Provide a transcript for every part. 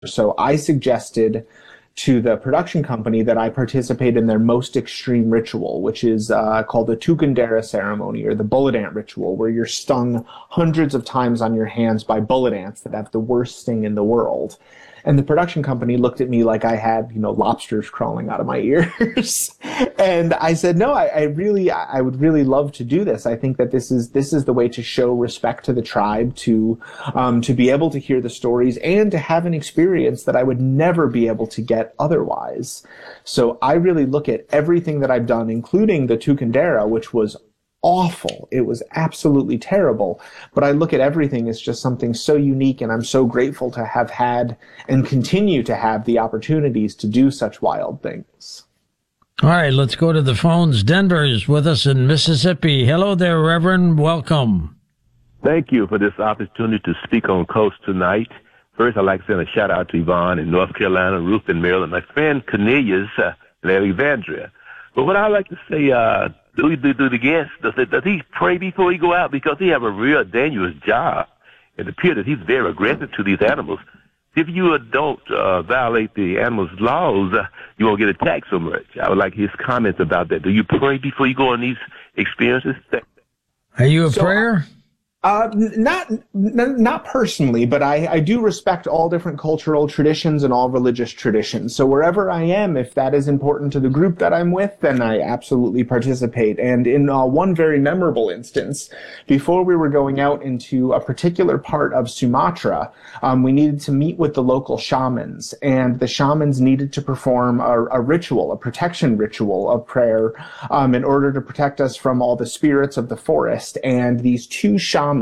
So I suggested to the production company that I participate in their most extreme ritual, which is called the Tukandera ceremony, or the bullet ant ritual, where you're stung hundreds of times on your hands by bullet ants that have the worst sting in the world. And the production company looked at me like I had, lobsters crawling out of my ears. And I said, no, I would really love to do this. I think that this is the way to show respect to the tribe, to be able to hear the stories and to have an experience that I would never be able to get otherwise. So I really look at everything that I've done, including the Tukandera, which was awful. It was absolutely terrible. But I look at everything as just something so unique, and I'm so grateful to have had and continue to have the opportunities to do such wild things. All right, let's go to the phones. Denver is with us in Mississippi. Hello there, Reverend. Welcome. Thank you for this opportunity to speak on Coast tonight. First, I'd like to send a shout-out to Yvonne in North Carolina, Ruth in Maryland, my friend Cornelius in Alexandria. But what I'd like to say, the guest, does he pray before he go out? Because he have a real dangerous job. It appears that he's very aggressive to these animals. If you don't violate the animals' laws, you won't get attacked so much. I would like his comments about that. Do you pray before you go on these experiences? Are you a prayer? Not personally, but I do respect all different cultural traditions and all religious traditions. So wherever I am, if that is important to the group that I'm with, then I absolutely participate. And in one very memorable instance, before we were going out into a particular part of Sumatra, we needed to meet with the local shamans, and the shamans needed to perform a ritual, a protection ritual of prayer, in order to protect us from all the spirits of the forest. And these two shamans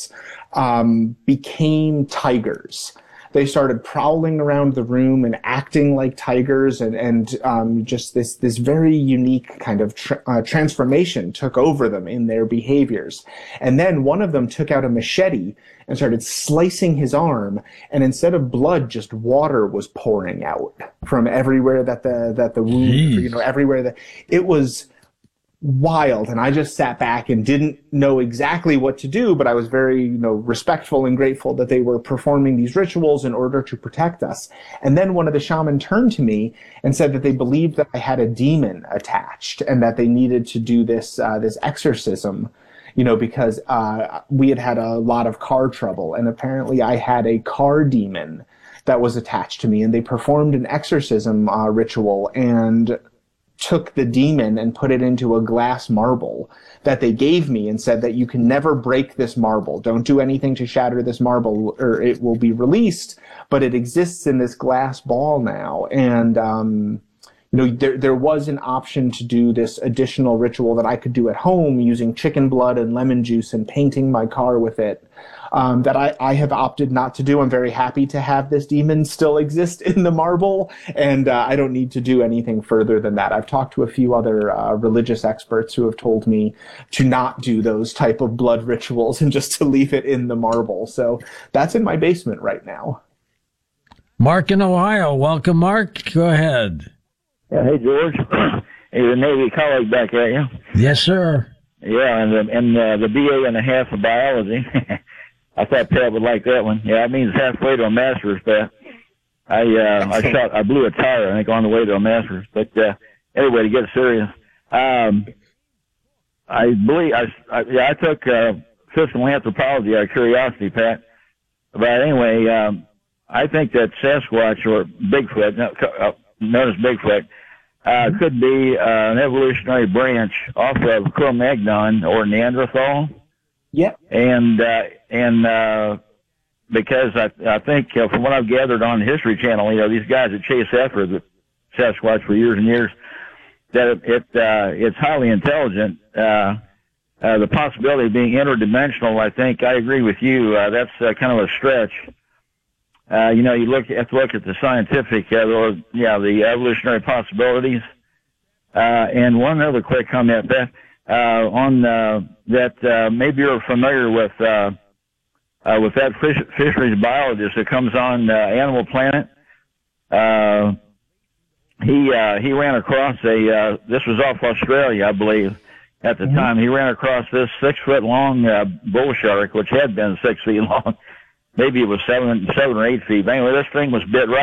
became tigers. They started prowling around the room and acting like tigers, and just this very unique kind of transformation took over them in their behaviors. And then one of them took out a machete and started slicing his arm, and instead of blood, just water was pouring out from everywhere that the wound, everywhere that it was wild. And I just sat back and didn't know exactly what to do, but I was very, respectful and grateful that they were performing these rituals in order to protect us. And then one of the shaman turned to me and said that they believed that I had a demon attached and that they needed to do this exorcism, because we had a lot of car trouble, and apparently I had a car demon that was attached to me, and they performed an exorcism ritual and took the demon and put it into a glass marble that they gave me and said that you can never break this marble. Don't do anything to shatter this marble or it will be released, but it exists in this glass ball now. And, there was an option to do this additional ritual that I could do at home using chicken blood and lemon juice and painting my car with it. That I have opted not to do. I'm very happy to have this demon still exist in the marble, and I don't need to do anything further than that. I've talked to a few other religious experts who have told me to not do those type of blood rituals and just to leave it in the marble. So that's in my basement right now. Mark in Ohio. Welcome, Mark. Go ahead. Yeah, hey, George. Hey, the Navy colleague back at you. Yes, sir. Yeah, and the BA and a half of biology. I thought Pat would like that one. Yeah, that means halfway to a master's, Pat. I blew a tire, I think, on the way to a master's. But anyway, to get serious, I took physical anthropology out of curiosity, Pat. But anyway, I think that Sasquatch, or Bigfoot, known as Bigfoot, could be an evolutionary branch off of Cro-Magnon or Neanderthal. Yep. And because I think from what I've gathered on the History Channel, these guys that chase after the Sasquatch for years and years, that it's highly intelligent. The possibility of being interdimensional, I think I agree with you. That's kind of a stretch. You have to look at the scientific, the evolutionary possibilities. And one other quick comment, Beth, on that maybe you're familiar with that fisheries biologist that comes on Animal Planet. He ran across this was off Australia, I believe, at the time. He ran across this 6 foot long bull shark, which had been 6 feet long. maybe it was 7 or 8 feet. But anyway, this thing was bit right